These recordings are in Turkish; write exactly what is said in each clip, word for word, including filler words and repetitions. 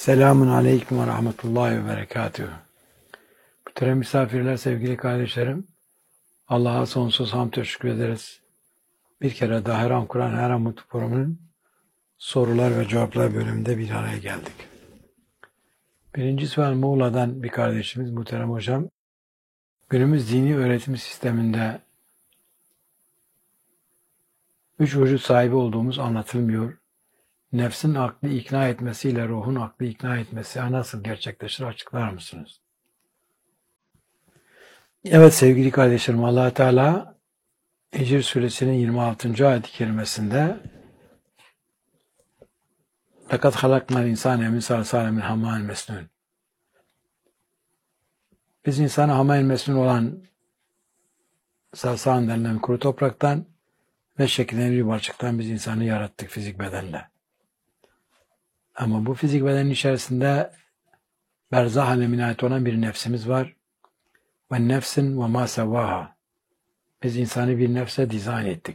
Selamun Aleyküm ve Rahmetullahi ve Berekatühü. Muhterem misafirler, sevgili kardeşlerim, Allah'a sonsuz hamd ve şükür ederiz. Bir kere daha Her An Kur'an, Her An Mutlu programının sorular ve cevaplar bölümünde bir araya geldik. Birinci sual Muğla'dan bir kardeşimiz, muhterem hocam. Günümüz dini öğretim sisteminde üç vücut sahibi olduğumuz anlatılmıyor. Nefsin aklı ikna etmesiyle ruhun aklı ikna etmesi nasıl gerçekleşir, açıklar mısınız? Evet sevgili kardeşlerim, Allah Teala Hicr suresinin yirmi altıncı ayet-i kerimesinde لَقَدْ خَلَقْنَا الْاِنْسَانَ مِنْ صَلْصَالٍ مِنْ حَمَّإٍ مَسْنُونٍ Biz insanı hamayn mesnun olan salsal denilen kuru topraktan ve şekillenen bir balçıktan biz insanı yarattık fizik bedenle. Ama bu fizik bedenin içerisinde berzah alemine ait olan bir nefsimiz var. Ve nefsin ve ma sevaha. Biz insanı bir nefse dizayn ettik.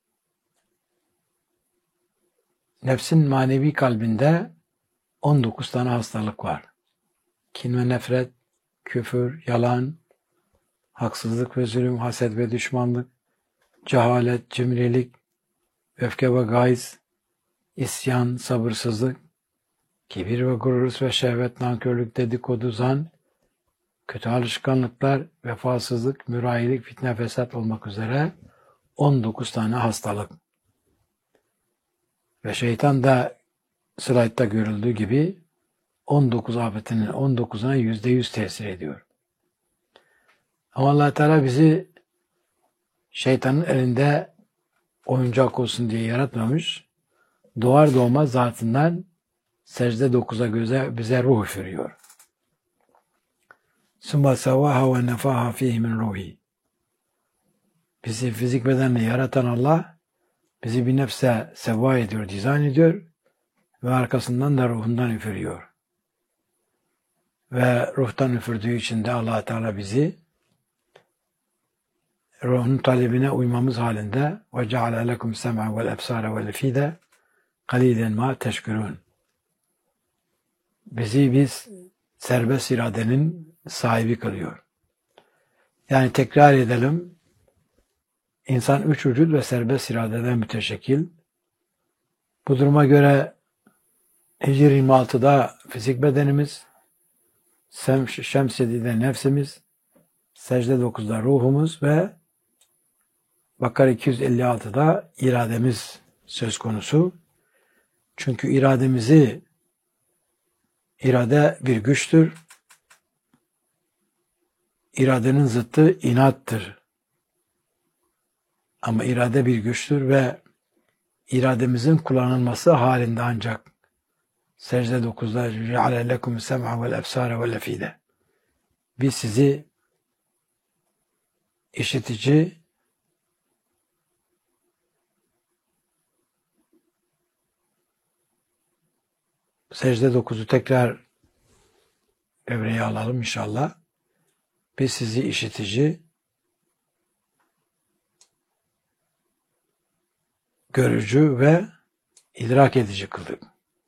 Nefsin manevi kalbinde on dokuz tane hastalık var. Kin ve nefret, küfür, yalan, haksızlık ve zulüm, haset ve düşmanlık, cehalet, cimrilik, öfke ve gayz, isyan, sabırsızlık, kibir ve gurur ve şehvet, nankörlük, dedikodu, zan, kötü alışkanlıklar, vefasızlık, mürayilik, fitne, fesat olmak üzere on dokuz tane hastalık. Ve şeytan da slaytta görüldüğü gibi on dokuz afetinin on dokuzuna yüzde yüz tesir ediyor. Ama Allah Teala bizi şeytanın elinde oyuncak olsun diye yaratmamış. Doğar doğmaz zatından secde dokuza göze bize ruh üfürüyor. Summa sevaha ve nefaha fihi min ruhi. Bizi fizik bedenle yaratan Allah bizi bir nefse seva ediyor, dizayn ediyor ve arkasından da ruhundan üfürüyor. Ve ruhtan üfürdüğü için de Allah Teala bizi ruhun talebine uymamız halinde ve ceale lekum sem'a vel ebsara vel efide kalilen ma teşkurun. Bizi biz serbest iradenin sahibi kılıyor. Yani tekrar edelim. İnsan üç vücut ve serbest iradeden müteşekkil. Bu duruma göre Hicr yirmi altıda fizik bedenimiz, Şems yedide nefsimiz, secde dokuzda ruhumuz ve Bakara iki yüz elli altıda irademiz söz konusu. Çünkü irademizi irade bir güçtür. İradenin zıttı inattır. Ama irade bir güçtür ve irademizin kullanılması halinde ancak secde dokuzda ceale lekum sem'a vel ebsara vel efide. Biz sizi işitici, secde dokuzu tekrar devreye alalım inşallah. Biz sizi işitici, görücü ve idrak edici kıldık.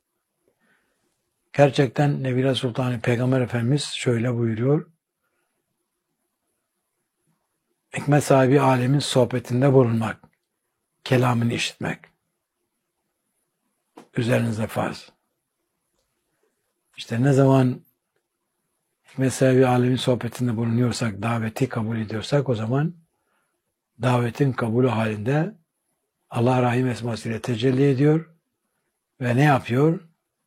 Gerçekten Nebile Sultanı Peygamber Efendimiz şöyle buyuruyor. Hikmet sahibi alemin sohbetinde bulunmak, kelamını işitmek. Üzerinize farz. İşte ne zaman hikmet sahibi alemin sohbetinde bulunuyorsak, daveti kabul ediyorsak o zaman davetin kabulü halinde Allah Rahim esmasıyla tecelli ediyor ve ne yapıyor?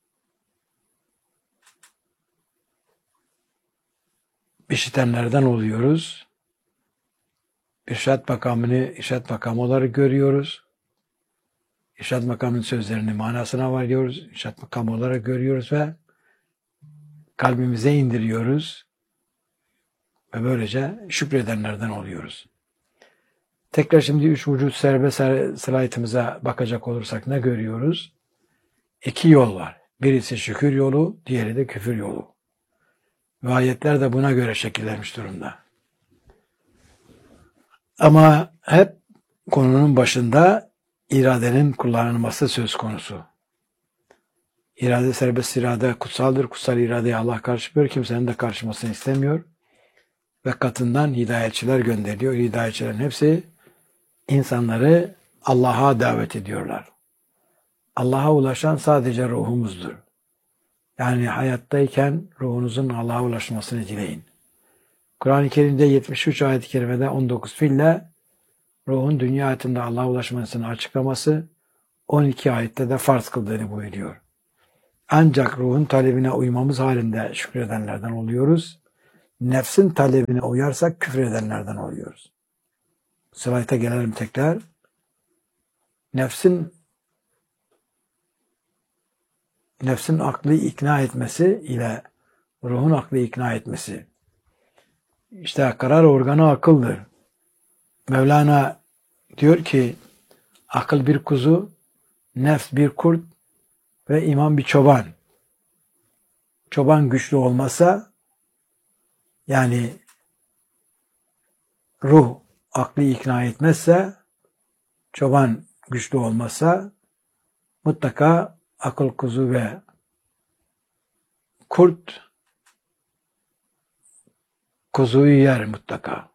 İşitenlerden oluyoruz. İrşad makamını irşad makamı olarak görüyoruz. İrşad makamının sözlerini manasına varıyoruz. İrşad makamı olarak görüyoruz ve kalbimize indiriyoruz. Ve böylece şükredenlerden oluyoruz. Tekrar şimdi üç vücut serbest slaytımıza bakacak olursak ne görüyoruz? İki yol var. Birisi şükür yolu, diğeri de küfür yolu. Ve ayetler de buna göre şekillenmiş durumda. Ama hep konunun başında iradenin kullanılması söz konusu. İrade, serbest irade kutsaldır. Kutsal iradeye Allah karışmıyor. Kimsenin de karışmasını istemiyor. Ve katından hidayetçiler gönderiyor. Hidayetçilerin hepsi insanları Allah'a davet ediyorlar. Allah'a ulaşan sadece ruhumuzdur. Yani hayattayken ruhunuzun Allah'a ulaşmasını dileyin. Kur'an-ı Kerim'de yetmiş üç ayet-i kerimede on dokuz fiille ruhun dünya hayatında Allah'a ulaşmasını açıklaması, on iki ayette de farz kıldığını buyuruyor. Ancak ruhun talebine uymamız halinde şükredenlerden oluyoruz. Nefsin talebine uyarsak küfredenlerden oluyoruz. Slayta gelelim tekrar. Nefsin nefsin aklı ikna etmesi ile ruhun aklı ikna etmesi. İşte karar organı akıldır. Mevlana diyor ki akıl bir kuzu, nefs bir kurt ve iman bir çoban. Çoban güçlü olmasa, yani ruh aklı ikna etmezse, çoban güçlü olmazsa mutlaka akıl kuzu ve kurt kuzuyu yer mutlaka.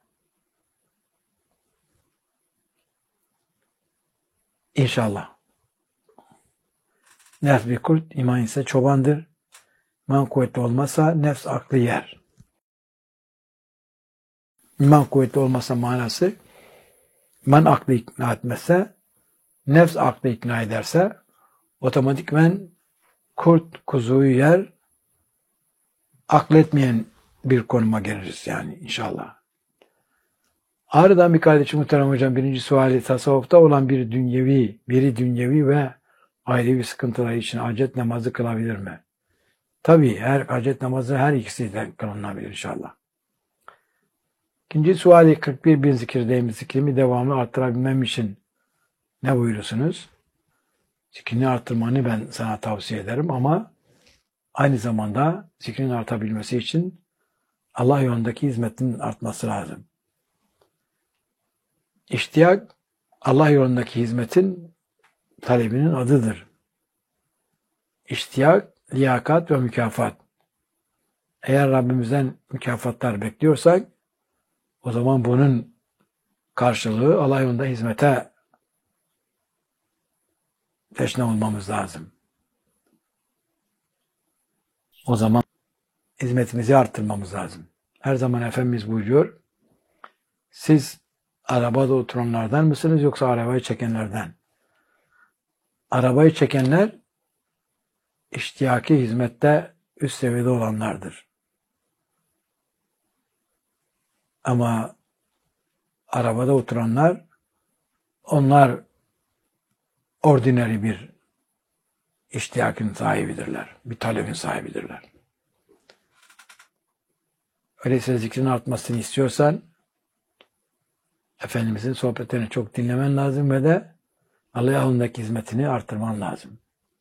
İnşallah. Nefs bir kurt, iman ise çobandır. İman kuvvetli olmazsa nefs aklı yer. İman kuvvetli olmasa manası, iman aklı ikna etmezse, nefs aklı ikna ederse, otomatikmen kurt kuzuyu yer, akletmeyen bir konuma geliriz yani inşallah. Ağrı'dan bir kardeşim muhterem hocam, birinci suali, tasavvufta olan bir dünyevi, biri dünyevi ve ailevi sıkıntıları için hacet namazı kılabilir mi? Tabii her hacet namazı her ikisi de kılınabilir inşallah. İkinci suali, kırk bir bin zikirdeyim, zikrimi devamlı arttırabilmem için ne buyurursunuz? Zikrini arttırmanı ben sana tavsiye ederim ama aynı zamanda zikrin artabilmesi için Allah yolundaki hizmetin artması lazım. İştiyak, Allah yolundaki hizmetin talebinin adıdır. İştiyak, liyakat ve mükafat. Eğer Rabbimizden mükafatlar bekliyorsak, o zaman bunun karşılığı Allah yolunda hizmete teşne olmamız lazım. O zaman hizmetimizi arttırmamız lazım. Her zaman Efendimiz buyuruyor, siz arabada oturanlardan mısınız yoksa arabayı çekenlerden? Arabayı çekenler iştiyaki hizmette üst seviyede olanlardır. Ama arabada oturanlar, onlar ordinary bir iştiyakın sahibidirler. Bir talebin sahibidirler. Öyleyse zikrin artmasını istiyorsan Efendimizin sohbetlerini çok dinlemen lazım ve de Allah yolundaki hizmetini artırman lazım.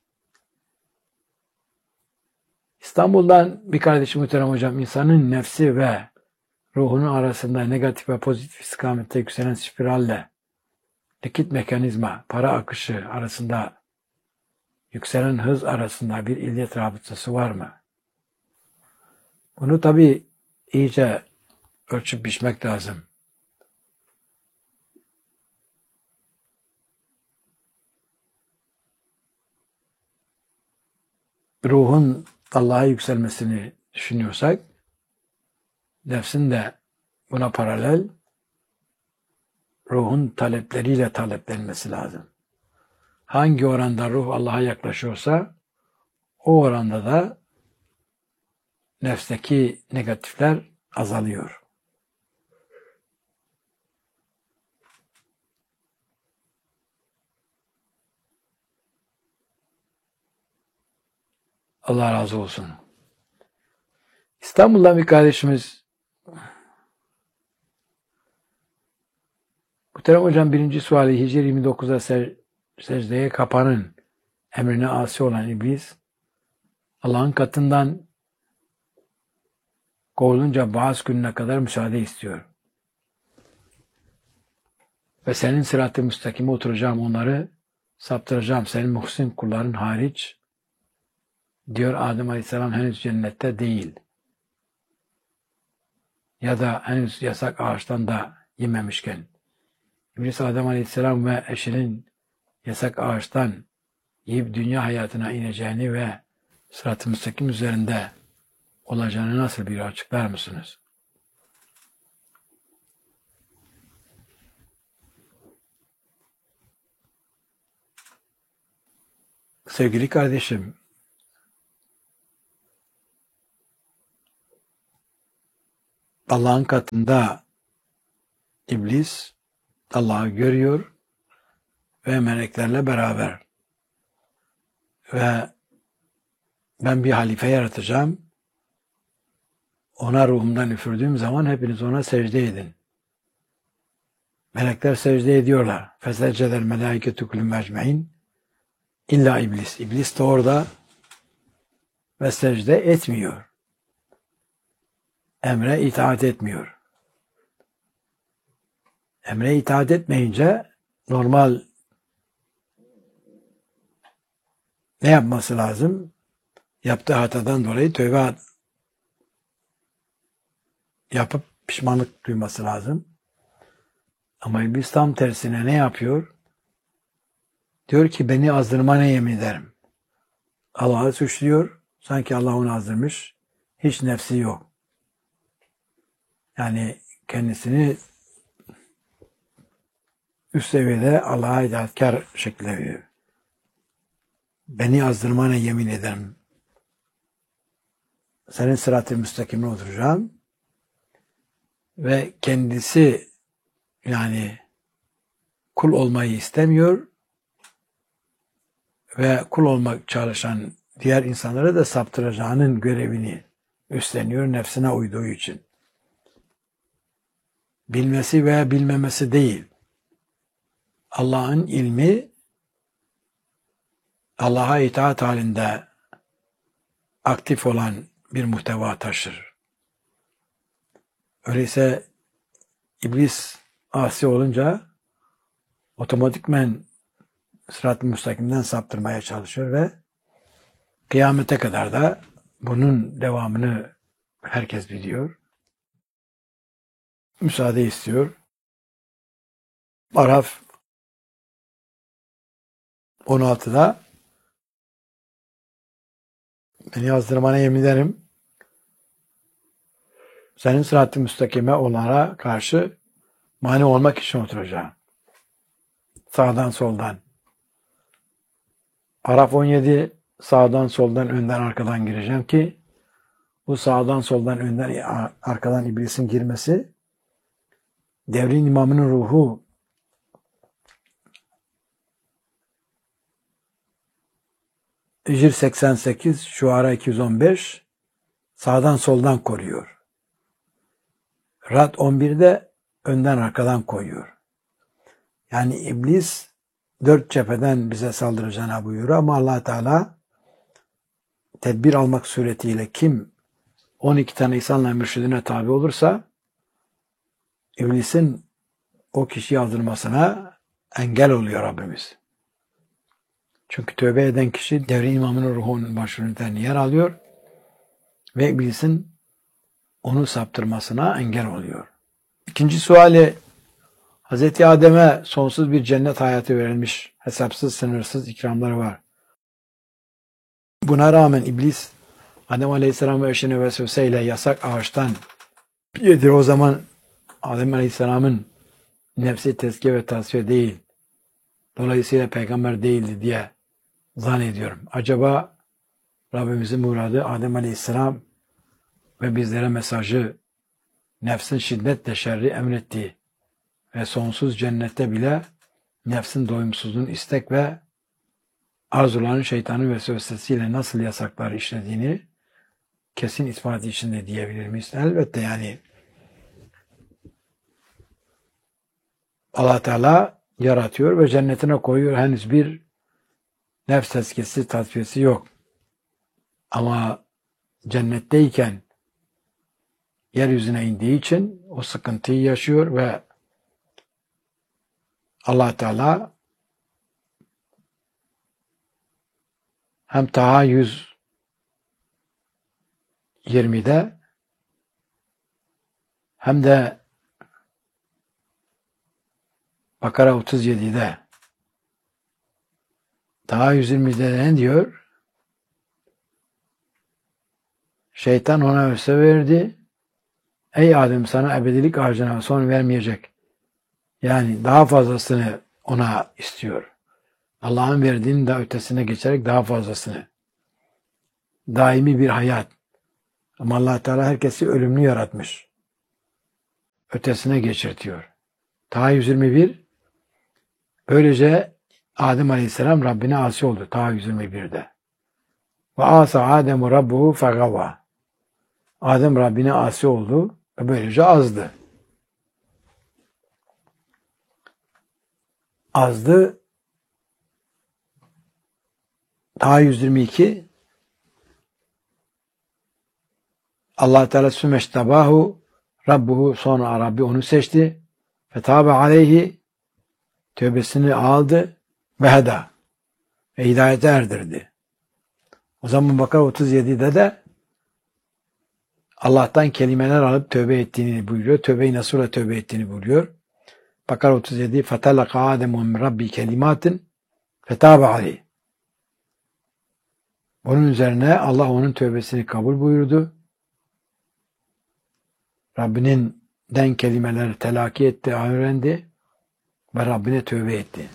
İstanbul'dan bir kardeşim muhterem hocam, insanın nefsi ve ruhunun arasında negatif ve pozitif istikamette yükselen spiralle likit mekanizma, para akışı arasında yükselen hız arasında bir illet rabıtası var mı? Bunu tabii iyice ölçüp biçmek lazım. Ruhun Allah'a yükselmesini düşünüyorsak, nefsin de buna paralel ruhun talepleriyle taleplenmesi lazım. Hangi oranda ruh Allah'a yaklaşıyorsa, o oranda da nefsteki negatifler azalıyor. Allah razı olsun. İstanbul'dan bir kardeşimiz, muhterem hocam, birinci suali, Hicr yirmi dokuzda secdeye kapanın emrine asi olan iblis, Allah'ın katından kovulunca bazı gününe kadar müsaade istiyor. Ve senin sırat-ı müstakime oturacağım, onları saptıracağım, senin muhsin kulların hariç Diyor Adem Aleyhisselam henüz cennette değil. Ya da henüz yasak ağaçtan da yememişken. İblis Adem Aleyhisselam ve eşinin yasak ağaçtan yiyip dünya hayatına ineceğini ve sırat-ı müstakim üzerinde olacağını nasıl bir açıklar mısınız? Sevgili kardeşim, Allah'ın katında iblis Allah'ı görüyor ve meleklerle beraber ve ben bir halife yaratacağım. Ona ruhumdan üfürdüğüm zaman hepiniz ona secde edin. Melekler secde ediyorlar. Feseceder melâiketu kullû ecmaîn illa iblis. İblis de orada ve secde etmiyor. Emre itaat etmiyor. Emre itaat etmeyince normal ne yapması lazım? Yaptığı hatadan dolayı tövbe yapıp pişmanlık duyması lazım. Ama iblis tam tersine ne yapıyor? Diyor ki beni azdırmana yemin ederim. Allah'ı suçluyor. Sanki Allah onu azdırmış. Hiç nefsi yok. Yani kendisini üst seviyede Allah'a itaatkar şekilde veriyor. Beni azdırmana yemin ederim. Senin sırat-ı müstakimine oturacağım. Ve kendisi yani kul olmayı istemiyor ve kul olmak çalışan diğer insanlara da saptıracağının görevini üstleniyor nefsine uyduğu için. Bilmesi veya bilmemesi değil. Allah'ın ilmi Allah'a itaat halinde aktif olan bir muhteva taşır. Öyleyse iblis asi olunca otomatikmen sırat-ı müstakimden saptırmaya çalışıyor ve kıyamete kadar da bunun devamını herkes biliyor. Müsaade istiyor. Araf on altıda beni azdırmana yemin ederim. Senin sırat-ı müstakime onlara karşı mani olmak için oturacağım. Sağdan soldan. Araf on yedi sağdan soldan önden arkadan gireceğim ki bu sağdan soldan önden arkadan iblisin girmesi devrin imamının ruhu Hicr seksen sekiz, Şuara iki yüz on beş sağdan soldan koruyor. Rad on birde önden arkadan koyuyor. Yani iblis dört cepheden bize saldıracağına buyuruyor ama Allah Teala tedbir almak suretiyle kim on iki tane insanla mürşidine tabi olursa iblisin o kişiyi aldırmasına engel oluyor Rabbimiz. Çünkü tövbe eden kişi devrin imamının ruhunun başrolünde yer alıyor ve iblisin onu saptırmasına engel oluyor. İkinci suali, Hazreti Adem'e sonsuz bir cennet hayatı verilmiş, hesapsız sınırsız ikramları var. Buna rağmen iblis Adem Aleyhisselam ve eşine vesveseyle yasak ağaçtan yedir. O zaman Adem Aleyhisselam'ın nefsi tezkiye ve tasfiye değil, dolayısıyla peygamber değildi diye zannediyorum. Acaba Rabbimizin muradı Adem Aleyhisselam ve bizlere mesajı nefsin şiddetle şerri emrettiği ve sonsuz cennette bile nefsin doyumsuzluğun istek ve arzuların şeytanın vesvesesiyle nasıl yasaklar işlediğini kesin ispatı içinde diyebilir miyiz? Elbette yani Allah Teala yaratıyor ve cennetine koyuyor. Henüz bir nefs tezkiyesi, tasfiyesi yok. Ama cennetteyken yeryüzüne indiği için o sıkıntıyı yaşıyor ve Allah Teala hem Taha yüz yirmide hem de Bakara otuz yedide. Daha yüz yirmide ne diyor? Şeytan ona öse verdi. Ey Adem, sana ebedilik ağacına son vermeyecek. Yani daha fazlasını ona istiyor. Allah'ın verdiğinin daha ötesine geçerek daha fazlasını. Daimi bir hayat. Ama Allah Teala herkesi ölümlü yaratmış. Ötesine geçirtiyor. Ta yüz yirmi bir. Böylece Adem Aleyhisselam Rabbine asi oldu. Ta yüz yirmi birde. Ve asa Ademu Rabbuhu fegava. Adem Rabbine asi oldu ve böylece azdı. Azdı. Ta yüz yirmi iki. Allah Teala sümeştebahu Rabbuhu, sonra Rabbi onu seçti. Fetabe aleyhi, tövbesini aldı ve heda, ve hidayete erdirdi. O zaman Bakara otuz yedide de Allah'tan kelimeler alıp tövbe ettiğini buyuruyor. Tövbe-i nasuhla tövbe ettiğini buyuruyor. Bakara otuz yedi فَتَلَقَ آدَمُ مِنْ رَبِّ كَلِمَاتٍ فَتَابَ عَلَيْهِ. Bunun üzerine Allah onun tövbesini kabul buyurdu. Rabbinin den kelimeleri telakki etti, öğrendi ve Rabbine tövbe etti.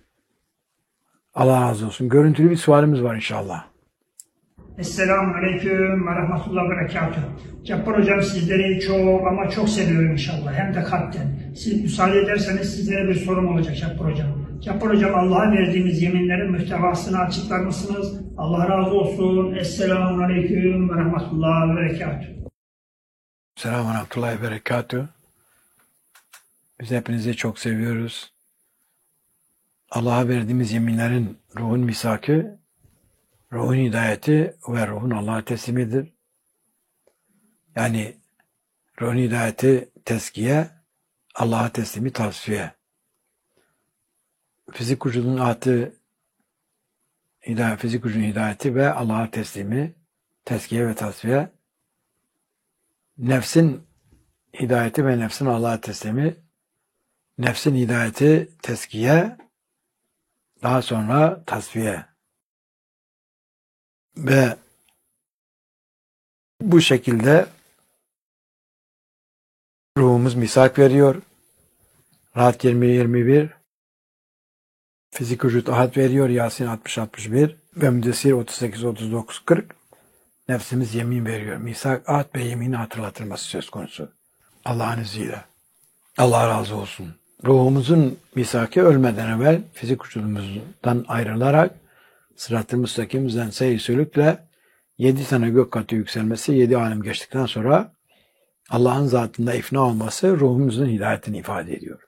Allah razı olsun. Görüntülü bir sualimiz var inşallah. Esselamu Aleyküm ve Rahmetullah ve Berekatuhu. Cabbar Hocam, sizleri çok ama çok seviyorum inşallah. Hem de kalpten. Siz müsaade ederseniz sizlere bir sorum olacak Cabbar Hocam. Cabbar Hocam, Allah'a verdiğimiz yeminlerin muhtevasını açıklar mısınız? Allah razı olsun. Esselamu Aleyküm ve Rahmetullah ve Berekatuhu. Selamun Aleyküm ve Berekatuhu. Biz hepinizi çok seviyoruz. Allah'a verdiğimiz yeminlerin ruhun misakı, ruhun hidayeti ve ruhun Allah'a teslimidir. Yani ruhun hidayeti teskiye, Allah'a teslimi tasfiye. Fizik vücudun atı, hidayet, fizik vücudun hidayeti ve Allah'a teslimi, teskiye ve tasfiye. Nefsin hidayeti ve nefsin Allah'a teslimi, nefsin hidayeti teskiye, daha sonra tasfiye. Ve bu şekilde ruhumuz misak veriyor. Rahat yirmi yirmi bir, fizik vücut ahad veriyor. Yasin altmış altmış bir ve Müddessir otuz sekiz otuz dokuz kırk. Nefsimiz yemin veriyor. Misak, ahd ve yemini hatırlatılması söz konusu. Allah'ın izniyle. Allah razı olsun. Ruhumuzun misaki ölmeden evvel fizik vücudumuzdan ayrılarak sırat-ı müstakimizden seyir sülükle yedi tane gök katı yükselmesi, yedi alem geçtikten sonra Allah'ın zatında ifna olması ruhumuzun hidayetini ifade ediyor.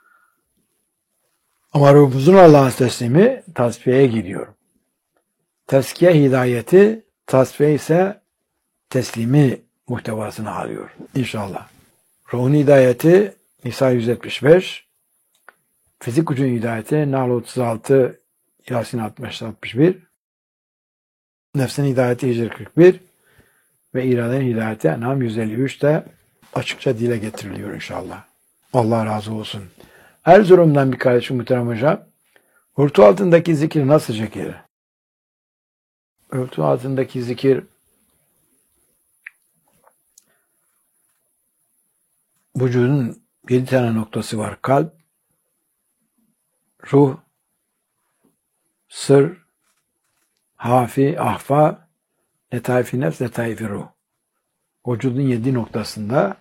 Ama ruhumuzun Allah'a teslimi tasfiyeye gidiyor. Teskiye hidayeti, tasfiye ise teslimi muhtevasını alıyor. İnşallah. Ruhun hidayeti Nisa yüz yetmiş beş, fizik gücün hidayeti Nahl otuz altı, Yasin altmış altmış bir, nefsin hidayeti Hicr kırk bir ve iradenin hidayeti En'am yüz elli üçte açıkça dile getiriliyor inşallah. Allah razı olsun. Erzurum'dan bir kardeşim muhterem hocam, örtü altındaki zikir nasıl çekilir? Örtü altındaki zikir vücudun yedi tane noktası var. Kalp, ruh, sır, hafi, ahfa, letaifi nefs, letaifi ruh. Vücudun yedi noktasında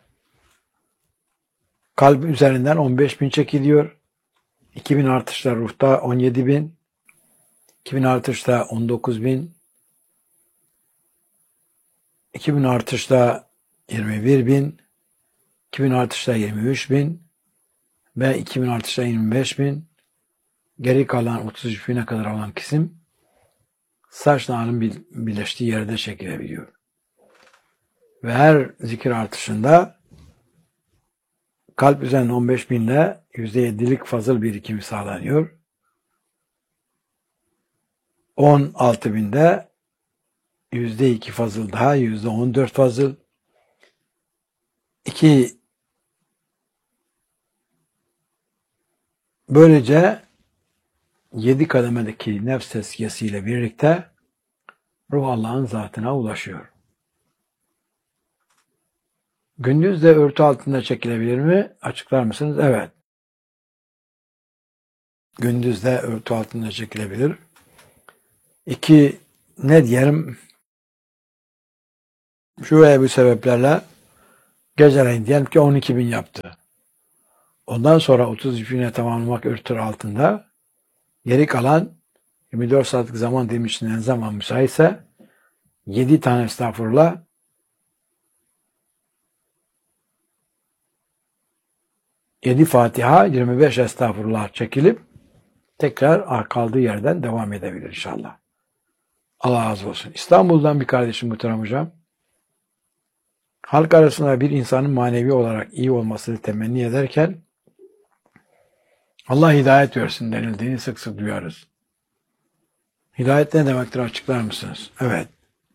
kalp üzerinden on beş bin çekiliyor. iki bin artışta ruhta on yedi bin. iki bin artışta on dokuz bin. iki bin artışta yirmi bir bin. iki bin artışta yirmi üç bin. Ve iki bin artışta yirmi beş bin. Geri kalan otuz üç bine kadar olan kısım saçla alın birleştiği yerde çekilebiliyor. Ve her zikir artışında kalp üzerinde on beş binle yüzde yedilik fazıl birikimi sağlanıyor. on altı binde yüzde iki fazıl daha, yüzde on dört fazıl. İki, böylece yedi kademedeki nefs tezkiyesiyle birlikte ruh Allah'ın zatına ulaşıyor. Gündüz de örtü altında çekilebilir mi? Açıklar mısınız? Evet. Gündüz de örtü altında çekilebilir. İki, ne diyelim? Şu veya bu sebeplerle geceleyin diyelim ki on iki bin yaptı. Ondan sonra otuz üç bine tamamlamak örtü altında. Geri kalan yirmi dört saatlik zaman dilimi içinde zaman müsaitse yedi tane estağfurullah, yedi Fatiha, yirmi beş estağfurullah çekilip tekrar kaldığı yerden devam edebilir inşallah. Allah razı olsun. İstanbul'dan bir kardeşim muhterem hocam. Halk arasında bir insanın manevi olarak iyi olmasını temenni ederken Allah hidayet versin denildiğini sık sık duyarız. Hidayet ne demektir, açıklar mısınız? Evet.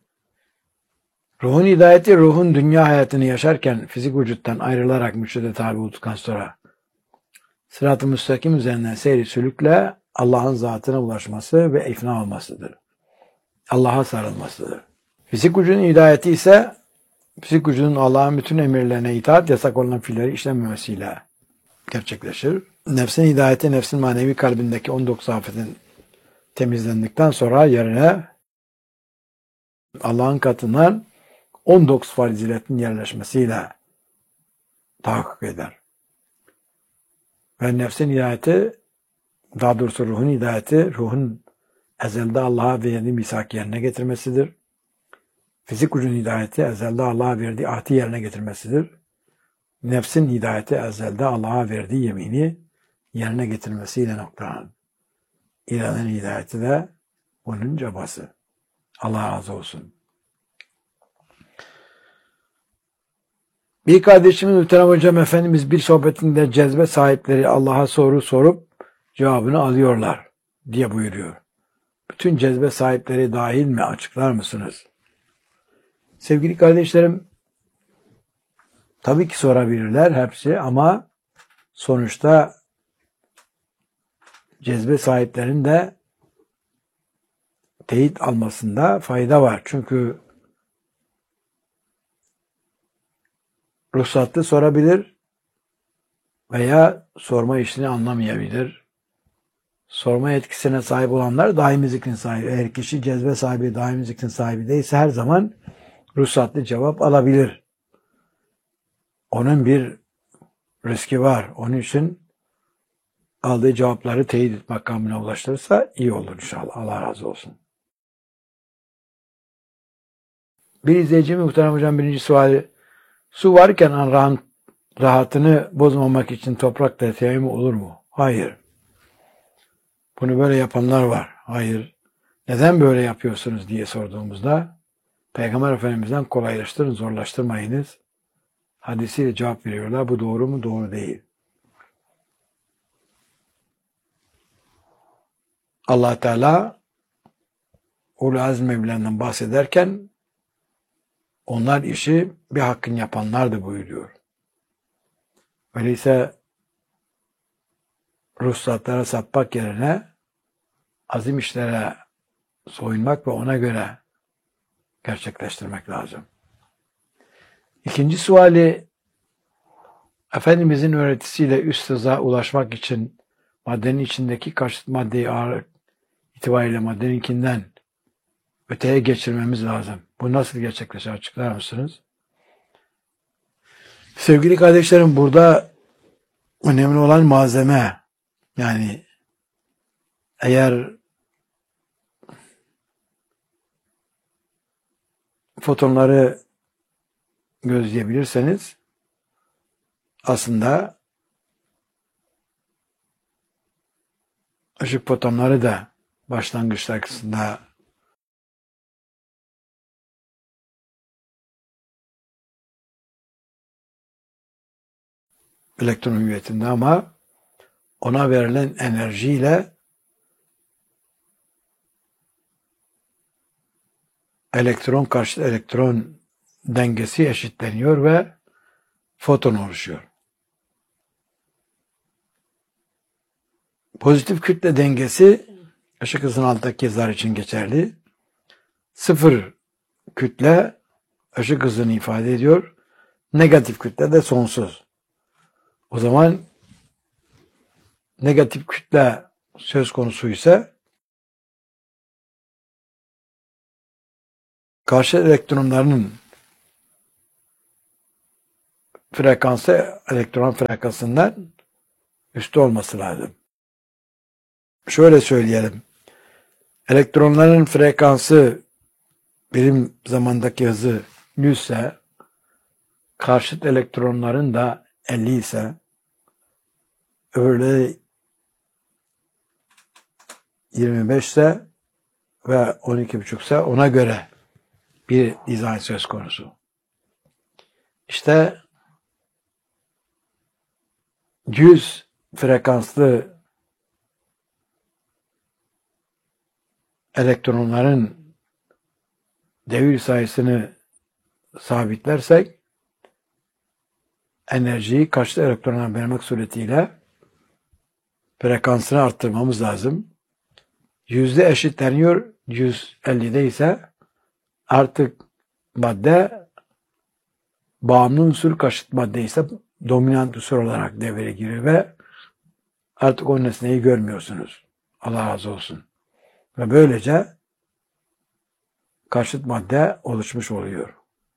Ruhun hidayeti, ruhun dünya hayatını yaşarken fizik vücuttan ayrılarak mürşide tabi olduktan sonra sırat-ı müstakim üzerinden seyri sülükle Allah'ın zatına ulaşması ve ifna olmasıdır. Allah'a sarılmasıdır. Fizik vücudun hidayeti ise fizik vücudun Allah'ın bütün emirlerine itaat, yasak olan fiilleri işlememesiyle gerçekleşir. Nefsin hidayeti, nefsin manevi kalbindeki on dokuz afetin temizlendikten sonra yerine Allah'ın katından on dokuz faziletin yerleşmesiyle tahakkuk eder. Ve nefsin hidayeti, daha doğrusu ruhun hidayeti, ruhun ezelde Allah'a verdiği misak yerine getirmesidir. Fizik vücudun hidayeti, ezelde Allah'a verdiği ahdi yerine getirmesidir. Nefsin hidayeti, ezelde Allah'a verdiği yemini yerine getirmesiyle noktalanır. İlanın hidayeti de onun cabası. Allah razı olsun. Bir kardeşimiz muhterem hocam, Efendimiz bir sohbetinde cezbe sahipleri Allah'a soru sorup cevabını alıyorlar diye buyuruyor. Bütün cezbe sahipleri dahil mi? Açıklar mısınız? Sevgili kardeşlerim, tabii ki sorabilirler hepsi ama sonuçta cezbe sahiplerinin de teyit almasında fayda var. Çünkü ruhsatlı sorabilir veya sorma işini anlamayabilir. Sorma yetkisine sahip olanlar daimi zikrin sahibi. Eğer kişi cezbe sahibi, daimi zikrin sahibi değilse her zaman ruhsatlı cevap alabilir. Onun bir riski var. Onun için aldığı cevapları teyit makamına ulaştırırsa iyi olur inşallah. Allah razı olsun. Bir izleyicimiz muhterem hocam, birinci suali: su varken an rahatını bozmamak için toprakla teyemmüm olur mu? Hayır. Bunu böyle yapanlar var. Hayır. Neden böyle yapıyorsunuz diye sorduğumuzda Peygamber Efendimiz'den kolaylaştırın, zorlaştırmayınız hadisiyle cevap veriyorlar. Bu doğru mu? Doğru değil. Allah Teala Ul-i Azm evlerinden bahsederken onlar işi bir hakkın yapanlardı buyuruyor. Öyleyse ruhsatlara sapmak yerine azim işlere soyunmak ve ona göre gerçekleştirmek lazım. İkinci suali: Efendimizin öğretisiyle üst hıza ulaşmak için maddenin içindeki karşıt maddeyi ağır itibariyle maddeninkinden öteye geçirmemiz lazım. Bu nasıl gerçekleşir? Açıklar mısınız? Sevgili kardeşlerim, burada önemli olan malzeme. Yani eğer fotonları gözleyebilirseniz aslında ışık fotonları da başlangıçta aslında elektron hüviyetinde ama ona verilen enerjiyle elektron karşı elektron dengesi eşitleniyor ve foton oluşuyor. Pozitif kütle dengesi ışık hızının altındaki zar için geçerli. Sıfır kütle ışık hızını ifade ediyor. Negatif kütle de sonsuz. O zaman negatif kütle söz konusu ise karşı elektronlarının frekansı elektron frekansından üstü olması lazım. Şöyle söyleyelim. Elektronların frekansı birim zamandaki hızı yüz ise karşıt elektronların da elli ise öyle yirmi beş ise ve on iki buçuk ise ona göre bir dizayn söz konusu. İşte yüz frekanslı elektronların devir sayısını sabitlersek enerjiyi karşıt elektronlara vermek suretiyle frekansını arttırmamız lazım. Yüzde eşitleniyor. yüz ellide ise artık madde bağımlı unsur, karşıt madde ise dominant unsur olarak devreye giriyor ve artık o nesneyi görmüyorsunuz. Allah razı olsun. Ve böylece karşıt madde oluşmuş oluyor.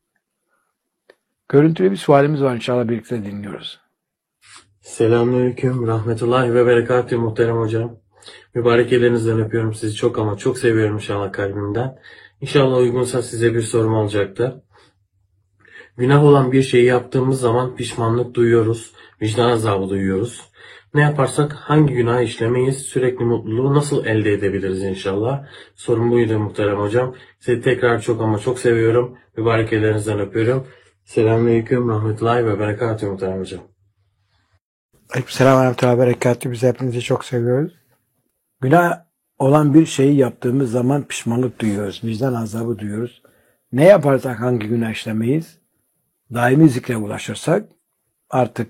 Görüntülü bir sualimiz var, inşallah birlikte dinliyoruz. Selamünaleyküm, rahmetullahi ve berekatühü muhterem hocam. Mübarek ellerinizden öpüyorum sizi çok ama çok seviyorum inşallah kalbimden. İnşallah uygunsa size bir sorum olacaktı. Günah olan bir şeyi yaptığımız zaman pişmanlık duyuyoruz, vicdan azabı duyuyoruz. Ne yaparsak hangi günah işlemeyiz, sürekli mutluluğu nasıl elde edebiliriz inşallah? Sorum buydu muhterem hocam. Sizi tekrar çok ama çok seviyorum. Mübarek ellerinizden öpüyorum. Selamünaleyküm, rahmetullahi ve berekatühü muhterem hocam. Aleykümselam ve rahmetullahi ve berekatühü. Biz hepinizi çok seviyoruz. Günah olan bir şeyi yaptığımız zaman pişmanlık duyuyoruz, vicdan azabı duyuyoruz. Ne yaparsak hangi günah işlemeyiz? Daimi zikre ulaşırsak artık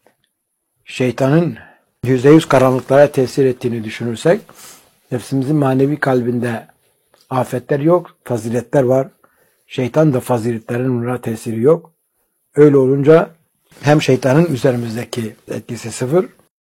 şeytanın yüzde yüz karanlıklara tesir ettiğini düşünürsek nefsimizin manevi kalbinde afetler yok, faziletler var. Şeytan da faziletlerin ona tesiri yok. Öyle olunca hem şeytanın üzerimizdeki etkisi sıfır,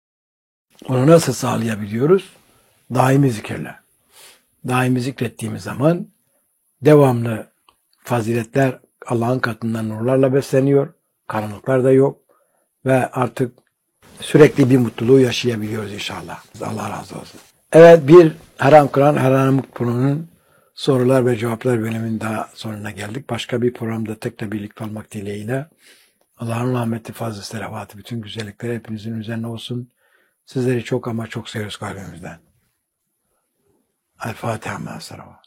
onu nasıl sağlayabiliyoruz? Daimi zikirle. Daimi zikrettiğimiz zaman devamlı faziletler Allah'ın katından nurlarla besleniyor. Karanlıklar da yok. Ve artık sürekli bir mutluluğu yaşayabiliyoruz inşallah. Allah razı olsun. Evet, bir Haram Kur'an, Haram Kur'an'ın sorular ve cevaplar bölümünün daha sonuna geldik. Başka bir programda tekrar birlikte olmak dileğiyle. Allah'ın rahmeti, fazla selavatı, bütün güzellikleri hepinizin üzerine olsun. Sizleri çok ama çok seviyoruz kalbimizden. El Fatiha ma'as salavat.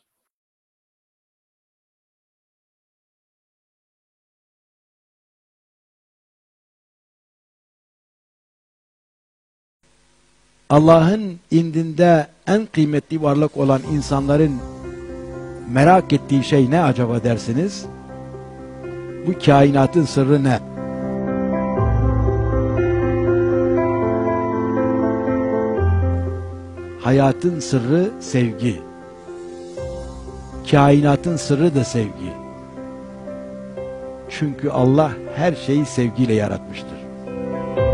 Allah'ın indinde en kıymetli varlık olan insanların merak ettiği şey ne acaba dersiniz? Bu kainatın sırrı ne? Hayatın sırrı sevgi. Kainatın sırrı da sevgi. Çünkü Allah her şeyi sevgiyle yaratmıştır.